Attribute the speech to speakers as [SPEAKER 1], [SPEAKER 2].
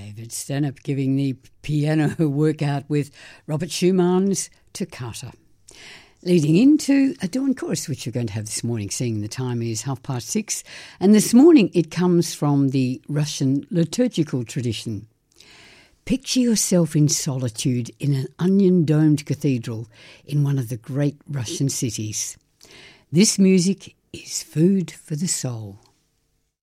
[SPEAKER 1] David Stanhope giving the piano workout with Robert Schumann's Toccata. Leading into a dawn chorus, which we're going to have this morning, seeing the time is 6:30. And this morning it comes from the Russian liturgical tradition. Picture yourself in solitude in an onion-domed cathedral in one of the great Russian cities. This music is food for the soul.